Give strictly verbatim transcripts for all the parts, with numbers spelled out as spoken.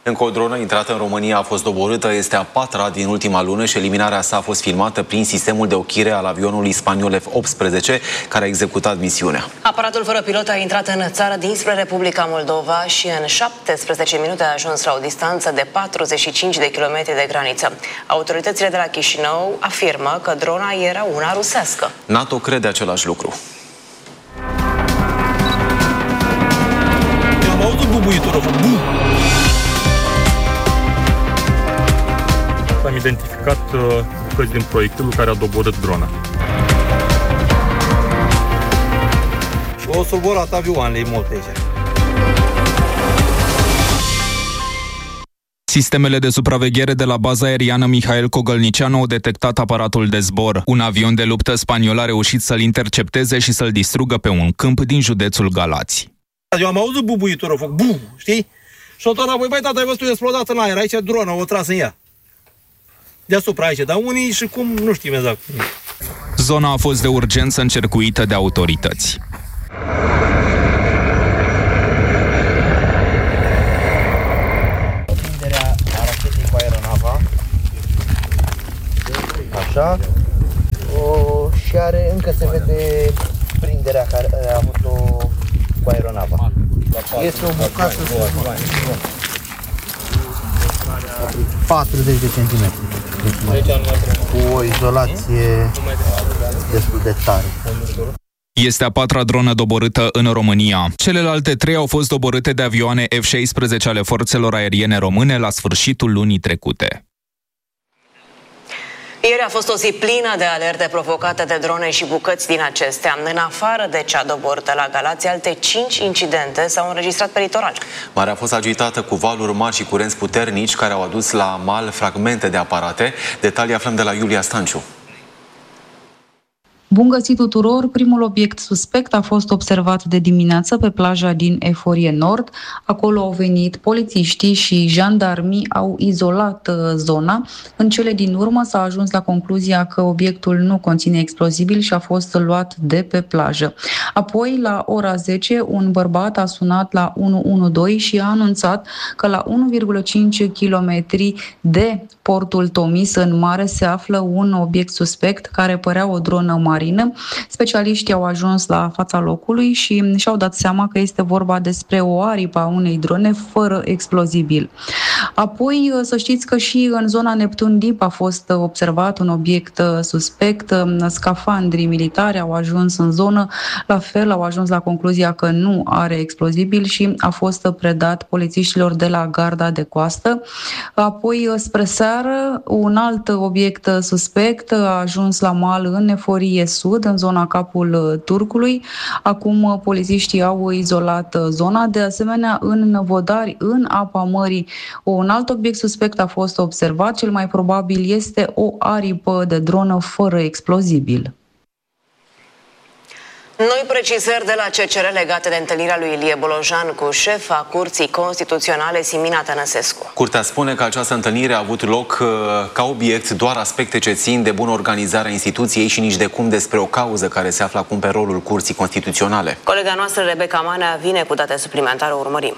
Încă o dronă intrată în România a fost doborâtă, este a patra din ultima lună și eliminarea sa a fost filmată prin sistemul de ochire al avionului spaniol F optsprezece, care a executat misiunea. Aparatul fără pilot a intrat în țară dinspre Republica Moldova și în șaptesprezece minute a ajuns la o distanță de patruzeci și cinci de kilometri de graniță. Autoritățile de la Chișinău afirmă că drona era una rusească. NATO crede același lucru. Am auzit bubuitură, bum! Am identificat uh, bucăți din proiectilul care a doborât drona. O survolat avioanele multe aici. Sistemele de supraveghere de la baza aeriană Mihail Cogălnicianu au detectat aparatul de zbor. Un avion de luptă spaniol a reușit să-l intercepteze și să-l distrugă pe un câmp din județul Galați. Eu am auzit bubuitură, foc, bum, știi? Și-o tot înapoi, băi, tata, ai văzut explodat în aer, aici dronă, o tras în ea. Deasupra aici, dar unii și cum, nu știm exact. Zona a fost de urgență încercuită de autorități. Prinderea a rachetei cu aeronava. Așa. O, și are, încă se vede prinderea care a avut-o cu aeronava. Este o bucată patruzeci de centimetri. Cu o izolație destul de tare. Este a patra dronă doborâtă în România. Celelalte trei au fost doborâte de avioane F șaisprezece ale forțelor aeriene române la sfârșitul lunii trecute. Ieri a fost o zi plină de alerte provocate de drone și bucăți din acestea. În afară de cea doborâtă la Galați, alte cinci incidente s-au înregistrat pe litoral. Marea a fost agitată cu valuri mari și curenți puternici care au adus la mal fragmente de aparate. Detalii aflăm de la Iulia Stanciu. Bun găsit tuturor! Primul obiect suspect a fost observat de dimineață pe plaja din Eforie Nord. Acolo au venit polițiștii și jandarmii au izolat zona. În cele din urmă s-a ajuns la concluzia că obiectul nu conține explozibil și a fost luat de pe plajă. Apoi, la ora zece, un bărbat a sunat la unu unu doi și a anunțat că la unu virgulă cinci kilometri de portul Tomis în mare se află un obiect suspect care părea o dronă marină. Specialiștii au ajuns la fața locului și și-au dat seama că este vorba despre o aripă a unei drone fără explozibil. Apoi, să știți că și în zona Neptun Deep a fost observat un obiect suspect. Scafandrii militari au ajuns în zonă, la fel au ajuns la concluzia că nu are explozibil și a fost predat polițiștilor de la Garda de Coastă. Apoi, spre seară, un alt obiect suspect a ajuns la mal în Eforie Sud, în zona Capul Turcului. Acum polițiștii au izolat zona. De asemenea, în Năvodari, în apa mării, un alt obiect suspect a fost observat. Cel mai probabil este o aripă de dronă fără explozibil. Noi precizări de la C C R legate de întâlnirea lui Ilie Bolojan cu șefa Curții Constituționale Simina Tănăsescu. Curtea spune că această întâlnire a avut loc uh, ca obiect doar aspecte ce țin de bună organizare a instituției și nici de cum despre o cauză care se află acum pe rolul Curții Constituționale. Colega noastră, Rebecca Manea, vine cu date suplimentare, urmărim.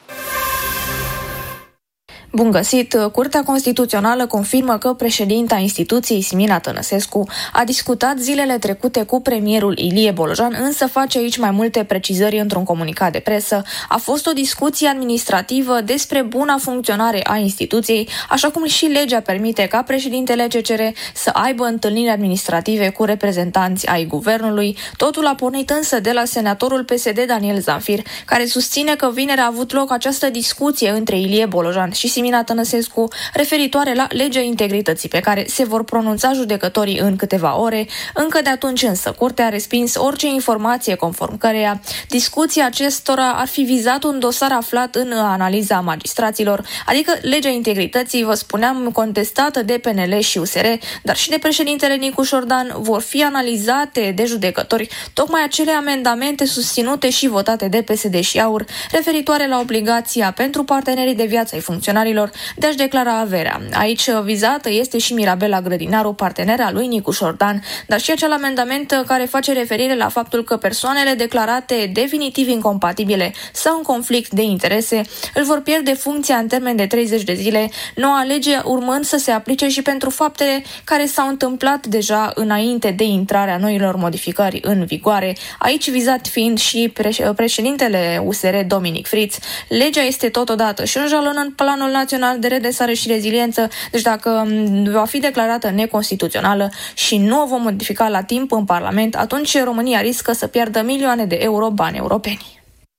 Bun găsit! Curtea Constituțională confirmă că președinta instituției Simina Tănăsescu a discutat zilele trecute cu premierul Ilie Bolojan, însă face aici mai multe precizări într-un comunicat de presă. A fost o discuție administrativă despre buna funcționare a instituției, așa cum și legea permite ca președintele C C R să aibă întâlniri administrative cu reprezentanți ai guvernului. Totul a pornit însă de la senatorul P S D Daniel Zamfir, care susține că vineri a avut loc această discuție între Ilie Bolojan și Simina Simina Tănăsescu referitoare la legea integrității, pe care se vor pronunța judecătorii în câteva ore. Încă de atunci însă, Curtea a respins orice informație conform căreia discuția acestora ar fi vizat un dosar aflat în analiza magistraților, adică legea integrității, vă spuneam, contestată de P N L și U S R, dar și de președintele Nicu Șordan, vor fi analizate de judecători tocmai acele amendamente susținute și votate de P S D și AUR referitoare la obligația pentru partenerii de viață ai funcționarilor beneficiarilor de a-și declara averea. Aici vizată este și Mirabela Grădinaru, partenera lui Nicu Șordan, dar și acel amendament care face referire la faptul că persoanele declarate definitiv incompatibile sau în conflict de interese îl vor pierde funcția în termen de treizeci de zile, noua lege urmând să se aplice și pentru faptele care s-au întâmplat deja înainte de intrarea noilor modificări în vigoare, aici vizat fiind și președintele U S R Dominic Friț. Legea este totodată și un jalon în Planul Național de Redresare și Reziliență, deci dacă va fi declarată neconstituțională și nu o vom modifica la timp în Parlament, atunci România riscă să pierdă milioane de euro bani europeni.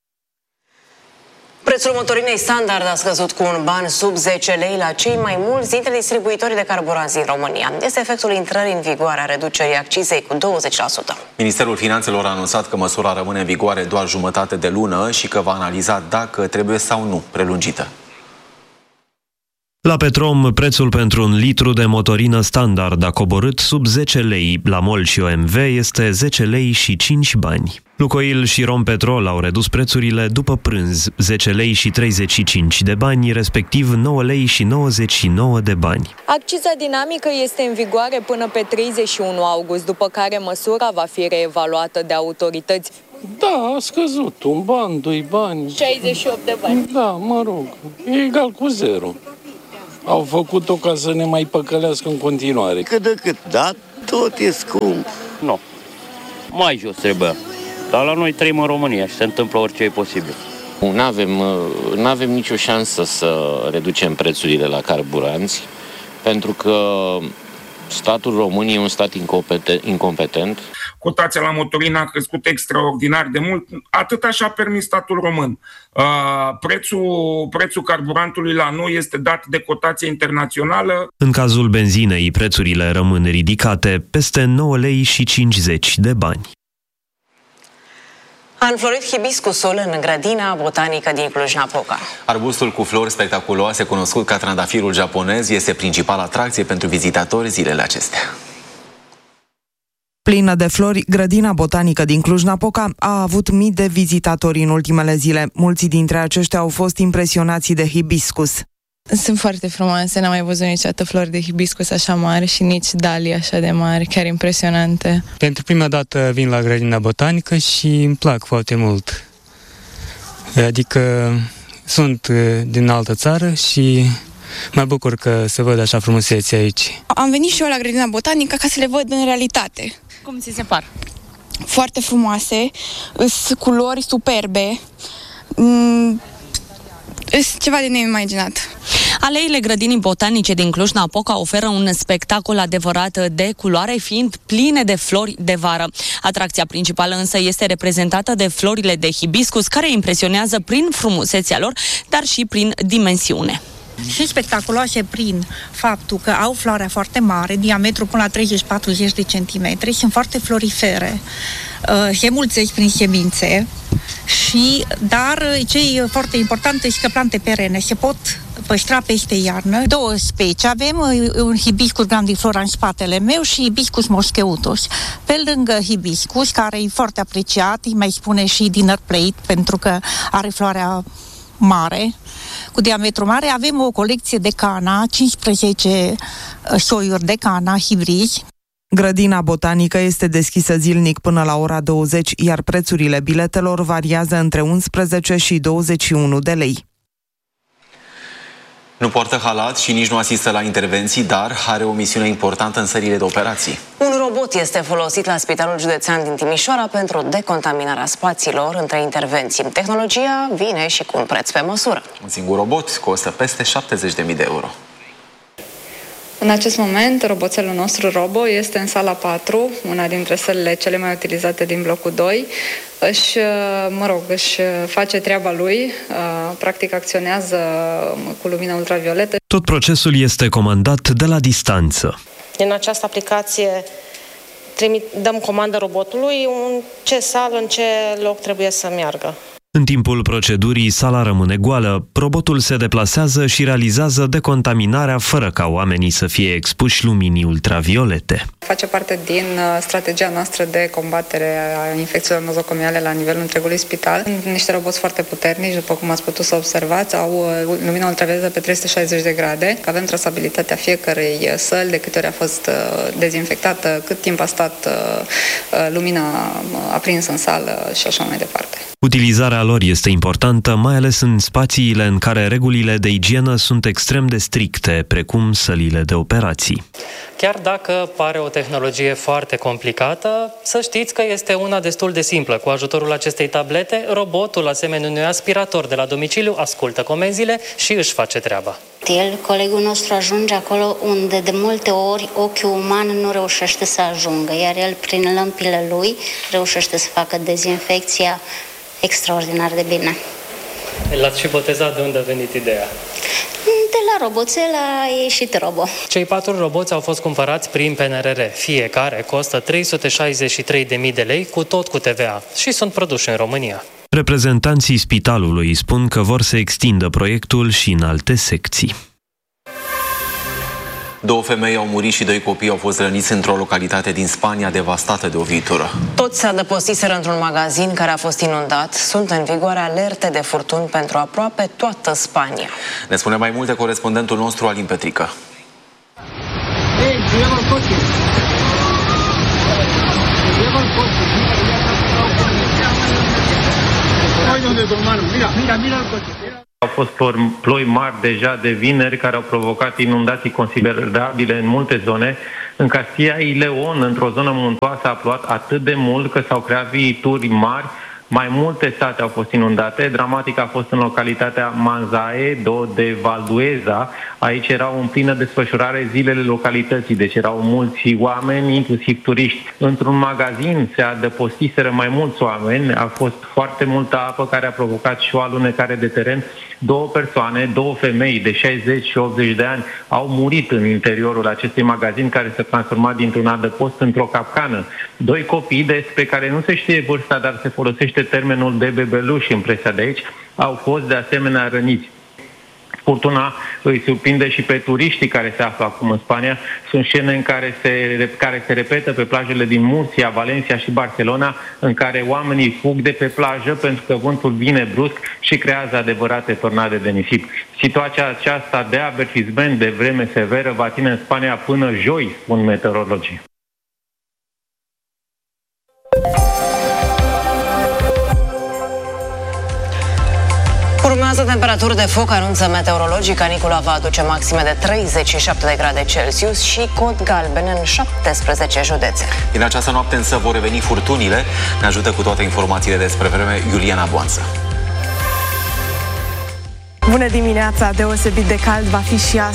Prețul motorinei standard a scăzut cu un ban sub zece lei la cei mai mulți dintre distribuitorii de carburanți din România. Este efectul intrării în vigoare a reducerii accizei cu douăzeci la sută. Ministerul Finanțelor a anunțat că măsura rămâne în vigoare doar jumătate de lună și că va analiza dacă trebuie sau nu prelungită. La Petrom, prețul pentru un litru de motorină standard a coborât sub zece lei. La MOL și O M V este zece lei și cinci bani. Lucoil și Rompetrol au redus prețurile după prânz, zece lei și treizeci și cinci de bani, respectiv nouă lei și nouăzeci și nouă de bani. Acciza dinamică este în vigoare până pe treizeci și unu august, după care măsura va fi reevaluată de autorități. Da, a scăzut, un ban, doi bani. șaizeci și opt de bani. Da, mă rog, e egal cu zero. Au făcut-o ca să ne mai păcălească în continuare. Cât de cât, da, tot e scump. Nu, mai jos trebuia. Dar la noi trăim în România și se întâmplă orice e posibil. Nu avem, nu avem nicio șansă să reducem prețurile la carburanți, pentru că statul român e un stat incompetent. Cotația la motorină a crescut extraordinar de mult, atât așa a permis statul român. Prețul, prețul carburantului la noi este dat de cotație internațională. În cazul benzinei, prețurile rămân ridicate, peste nouă lei și cincizeci de bani. A înflorit hibiscusul în grădina botanică din Cluj-Napoca. Arbustul cu flori spectaculoase, cunoscut ca trandafirul japonez, este principala atracție pentru vizitatori zilele acestea. Plină de flori, grădina botanică din Cluj-Napoca a avut mii de vizitatori în ultimele zile. Mulți dintre aceștia au fost impresionați de hibiscus. Sunt foarte frumoase, n-am mai văzut niciodată flori de hibiscus așa mari și nici dalii așa de mari, chiar impresionante. Pentru prima dată vin la grădina botanică și îmi plac foarte mult. Adică sunt din altă țară și mă bucur că se văd așa frumusețe aici. Am venit și eu la grădina botanică ca să le văd în realitate. Cum ți se par? Foarte frumoase, sunt culori superbe, mm, sunt ceva de neimaginat. Aleile grădinii botanice din Cluj-Napoca oferă un spectacol adevărat de culoare, fiind pline de flori de vară. Atracția principală însă este reprezentată de florile de hibiscus, care impresionează prin frumusețea lor, dar și prin dimensiune. Sunt spectaculoase prin faptul că au floarea foarte mare, diametru până la treizeci patruzeci de centimetri, sunt foarte florifere, se mulțesc prin semințe, și, dar ce e foarte important este că plante perene se pot păstra peste iarnă. Două specii avem, un hibiscus grandiflora în spatele meu și hibiscus moscheutus. Pe lângă hibiscus, care e foarte apreciat, îi mai spune și dinner plate, pentru că are floarea mare, cu diametru mare, avem o colecție de cana, cincisprezece soiuri de cana hibrizi. Grădina botanică este deschisă zilnic până la ora douăzeci, iar prețurile biletelor variază între unsprezece și douăzeci și unu de lei. Nu poartă halat și nici nu asistă la intervenții, dar are o misiune importantă în sările de operații. Un robot este folosit la Spitalul Județean din Timișoara pentru decontaminarea spațiilor între intervenții. Tehnologia vine și cu un preț pe măsură. Un singur robot costă peste șaptezeci de mii de euro. În acest moment, roboțelul nostru Robo este în sala patru, una dintre sălile cele mai utilizate din blocul doi. Își, mă rog, își face treaba lui, practic acționează cu lumină ultravioletă. Tot procesul este comandat de la distanță. În această aplicație trimit, dăm comandă robotului în ce sală, în ce loc trebuie să meargă. În timpul procedurii, sala rămâne goală, robotul se deplasează și realizează decontaminarea fără ca oamenii să fie expuși luminii ultraviolete. Face parte din strategia noastră de combatere a infecțiilor nozocomiale la nivelul întregului spital. Niște roboți foarte puternici, după cum ați putut să observați, au lumina ultravioletă pe trei sute șaizeci de grade. Avem trasabilitatea fiecărei săli, de câte ori a fost dezinfectată, cât timp a stat lumina aprinsă în sală și așa mai departe. Utilizarea lor este importantă, mai ales în spațiile în care regulile de igienă sunt extrem de stricte, precum sălile de operații. Chiar dacă pare o tehnologie foarte complicată, să știți că este una destul de simplă. Cu ajutorul acestei tablete, robotul, asemenea unui aspirator de la domiciliu, ascultă comenzile și își face treaba. El, colegul nostru, ajunge acolo unde de multe ori ochiul uman nu reușește să ajungă, iar el, prin lămpile lui, reușește să facă dezinfecția extraordinar de bine. L-ați și botezat, de unde a venit ideea? De la roboțel a ieșit robo. Cei patru roboți au fost cumpărați prin P N R R. Fiecare costă trei sute șaizeci și trei de mii de lei, cu tot cu T V A, și sunt produși în România. Reprezentanții spitalului spun că vor să extindă proiectul și în alte secții. Două femei au murit și doi copii au fost răniți într-o localitate din Spania devastată de o viitură. Toți se adăpostiseră într-un magazin care a fost inundat. Sunt în vigoare alerte de furtuni pentru aproape toată Spania. Ne spune mai multe corespondentul nostru, Alin Petrică. Au fost ploi mari deja de vineri care au provocat inundații considerabile în multe zone. În Castilla y León, într-o zonă muntoasă, a plouat atât de mult că s-au creat viituri mari. Mai multe sate au fost inundate. Dramatic a fost în localitatea Manzaedo de Valdueza. Aici erau în plină desfășurare zilele localității, deci erau mulți oameni, inclusiv turiști. Într-un magazin se adăpostiseră mai mulți oameni. A fost foarte multă apă care a provocat și o alunecare de teren. Două persoane, două femei de șaizeci și optzeci de ani au murit în interiorul acestui magazin care s-a transformat dintr-un adăpost într-o capcană. Doi copii despre care nu se știe vârsta, dar se folosește termenul de bebeluși în presa de aici, au fost de asemenea răniți. Furtuna îi surprinde și pe turiștii care se află acum în Spania. Sunt scene în care se, care se repetă pe plajele din Murcia, Valencia și Barcelona, în care oamenii fug de pe plajă pentru că vântul vine brusc și creează adevărate tornade de nisip. Situația aceasta de avertisment de vreme severă va ține în Spania până joi, spun meteorologii. Urmează temperaturi de foc, anunță meteorologii. Canicula va aduce maxime de treizeci și șapte de grade Celsius și cod galben în șaptesprezece județe. Din această noapte însă vor reveni furtunile. Ne ajută cu toate informațiile despre vreme Iuliana Boanță. Bună dimineața! Deosebit de cald va fi și astăzi